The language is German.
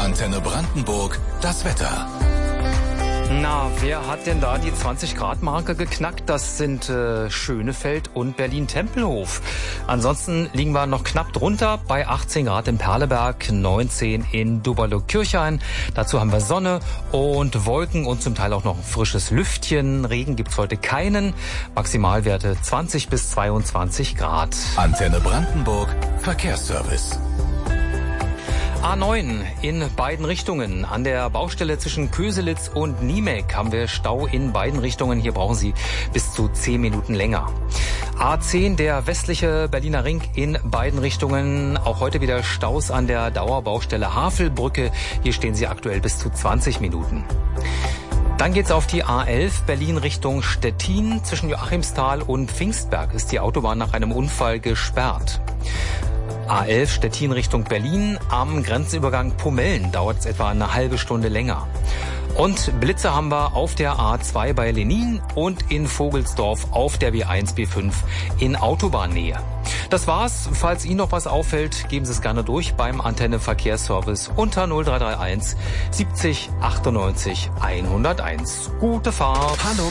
Antenne Brandenburg, das Wetter. Na, wer hat denn da die 20-Grad-Marke geknackt? Das sind Schönefeld und Berlin-Tempelhof. Ansonsten liegen wir noch knapp drunter bei 18 Grad in Perleberg, 19 in Duberlo-Kirchhain. Dazu haben wir Sonne und Wolken und zum Teil auch noch ein frisches Lüftchen. Regen gibt's heute keinen. Maximalwerte 20 bis 22 Grad. Antenne Brandenburg, Verkehrsservice. A9 in beiden Richtungen. An der Baustelle zwischen Köselitz und Niemek haben wir Stau in beiden Richtungen. Hier brauchen Sie bis zu 10 Minuten länger. A10, der westliche Berliner Ring in beiden Richtungen. Auch heute wieder Staus an der Dauerbaustelle Havelbrücke. Hier stehen Sie aktuell bis zu 20 Minuten. Dann geht's auf die A11 Berlin Richtung Stettin. Zwischen Joachimsthal und Pfingstberg ist die Autobahn nach einem Unfall gesperrt. A11 Stettin Richtung Berlin. Am Grenzübergang Pomellen dauert es etwa eine halbe Stunde länger. Und Blitze haben wir auf der A2 bei Lenin und in Vogelsdorf auf der B1, B5 in Autobahnnähe. Das war's. Falls Ihnen noch was auffällt, geben Sie es gerne durch beim Antenne Verkehrsservice unter 0331 70 98 101. Gute Fahrt. Hallo